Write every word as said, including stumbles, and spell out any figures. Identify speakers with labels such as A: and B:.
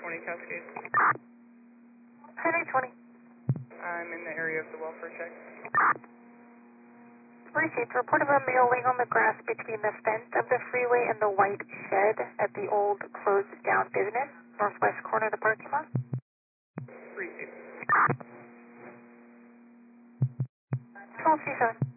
A: twenty Cascade.
B: ten eight twenty.
A: I'm in the area of the welfare check.
B: Received. Report of a male laying on the grass between the fence of the freeway and the white shed at the old closed down business, northwest corner of the parking lot.
A: Received.
B: twelve C seven.